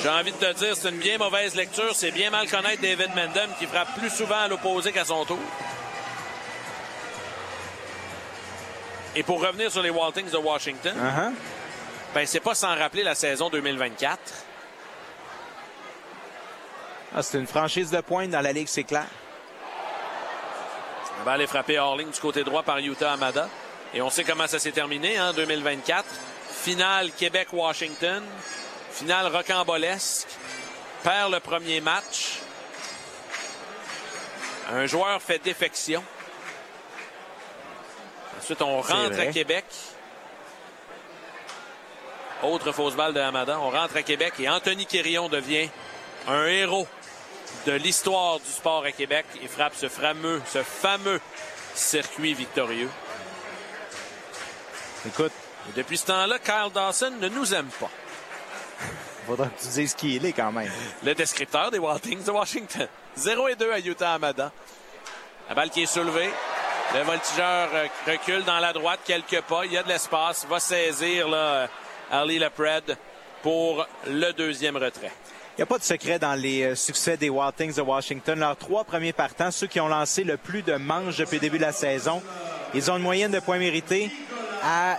J'ai envie de te dire, c'est une bien mauvaise lecture. C'est bien mal connaître David Mendham qui frappe plus souvent à l'opposé qu'à son tour. Et pour revenir sur les Wild Things de Washington, ben c'est pas sans rappeler la saison 2024. C'est une franchise de pointe dans la Ligue, c'est clair. La balle est frappée hors ligne du côté droit par Yuta Hamada. Et on sait comment ça s'est terminé en 2024. Finale Québec-Washington. Finale rocambolesque. Perd le premier match. Un joueur fait défection. Ensuite, on rentre à Québec. Autre fausse balle de Hamada. On rentre à Québec et Anthony Quirillon devient un héros de l'histoire du sport à Québec. Il frappe ce fameux circuit victorieux. Écoute. Et depuis ce temps-là, Kyle Dawson ne nous aime pas. Faudra que tu dises qui il est quand même. Le descripteur des Wild Things de Washington. 0-2 à Yuta Hamada. La balle qui est soulevée. Le voltigeur recule dans la droite quelques pas. Il y a de l'espace. Va saisir là, Ali Lepred pour le deuxième retrait. Il n'y a pas de secret dans les succès des Wild Things de Washington. Leurs 3 premiers partants, ceux qui ont lancé le plus de manches depuis le début de la saison, ils ont une moyenne de points mérités à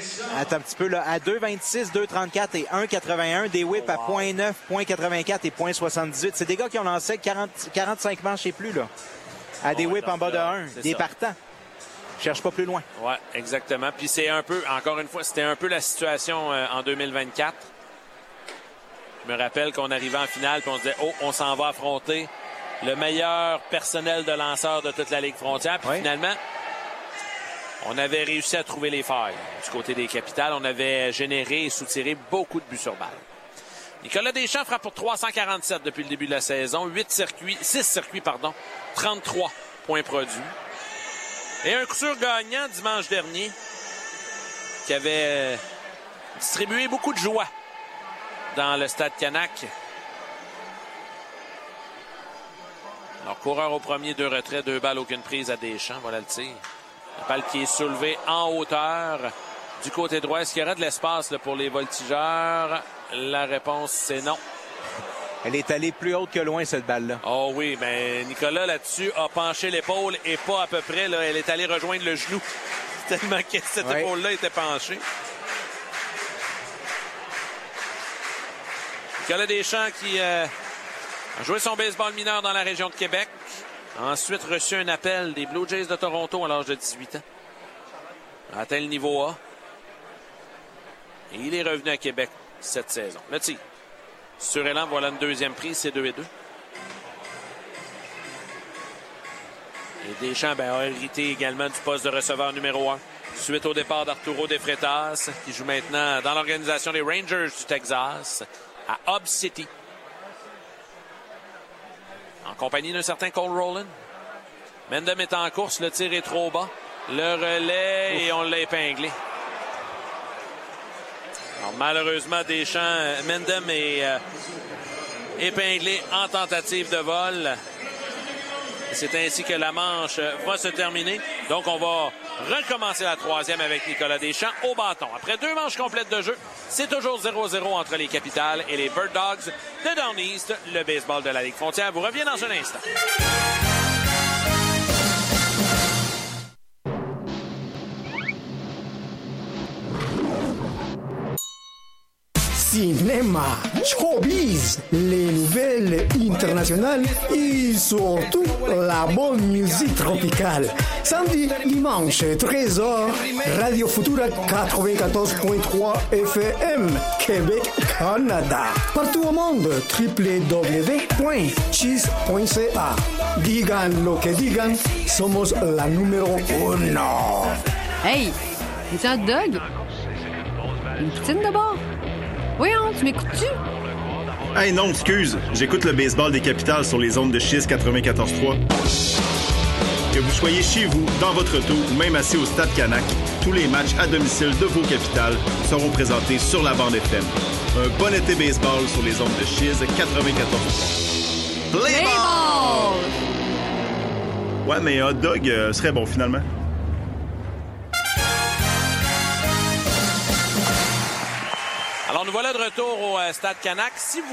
2,26, 2,34 et 1,81. Des whips à 0,9, 0,84 et 0,78. C'est des gars qui ont lancé 45 manches et plus, là. À des whips en bas de 1. Des partants. Cherche pas plus loin. Oui, exactement. Puis c'est un peu, encore une fois, c'était un peu la situation en 2024. Je me rappelle qu'on arrivait en finale et on se disait, on s'en va affronter le meilleur personnel de lanceurs de toute la Ligue frontière. Puis finalement, on avait réussi à trouver les failles. Du côté des Capitales, on avait généré et soutiré beaucoup de buts sur balle. Nicolas Deschamps frappe pour 347 depuis le début de la saison. 6 circuits, 33 points produits. Et un coup sûr gagnant dimanche dernier qui avait distribué beaucoup de joie dans le Stade Canac. Alors, coureur au premier, 2 retraits, 2 balles, aucune prise à Deschamps. Voilà le tir. La balle qui est soulevée en hauteur du côté droit. Est-ce qu'il y aura de l'espace là, pour les voltigeurs? La réponse, c'est non. Elle est allée plus haute que loin, cette balle-là. Oh oui, mais Nicolas, là-dessus, a penché l'épaule et pas à peu près. Là, elle est allée rejoindre le genou. Tellement que cette épaule-là était penchée. Nicolas Deschamps qui a joué son baseball mineur dans la région de Québec. A ensuite reçu un appel des Blue Jays de Toronto à l'âge de 18 ans. A atteint le niveau A. Et il est revenu à Québec cette saison. Le tir. Sur élan, voilà une deuxième prise, c'est 2-2. Et Deschamps a hérité également du poste de receveur numéro 1. Suite au départ d'Arturo De Freitas, qui joue maintenant dans l'organisation des Rangers du Texas, à Hobbs City. En compagnie d'un certain Cole Rowland. Mendham est en course, le tir est trop bas. Le relais, et on l'a épinglé. Alors, malheureusement, Mendham est épinglé en tentative de vol. C'est ainsi que la manche va se terminer. Donc, on va recommencer la troisième avec Nicolas Deschamps au bâton. Après 2 manches complètes de jeu, c'est toujours 0-0 entre les Capitales et les Bird Dogs de Down East. Le baseball de la Ligue frontière vous revient dans un instant. Cinéma, showbiz, les nouvelles internationales et surtout la bonne musique tropicale. Samedi, dimanche, 13h, Radio Futura 94.3 FM, Québec, Canada. Partout au monde, www.cheese.ca. Digan lo que digan, somos la número 1. Hey, c'est un hot dog? Une poutine de bord? Voyons, tu m'écoutes-tu? Hey non, excuse. J'écoute le baseball des Capitales sur les ondes de Chiz 94.3. Que vous soyez chez vous, dans votre auto ou même assis au Stade Canac, tous les matchs à domicile de vos Capitales seront présentés sur la bande FM. Un bon été baseball sur les ondes de Chiz 94.3. Play ball! Ouais, mais hot dog serait bon finalement. Alors, nous voilà de retour au Stade Canac. Si vous